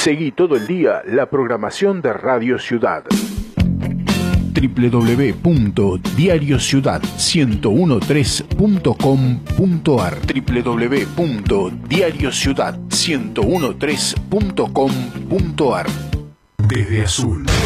Seguí todo el día la programación de Radio Ciudad. www.diariociudad1013.com.ar www.diariociudad1013.com.ar Desde Azul.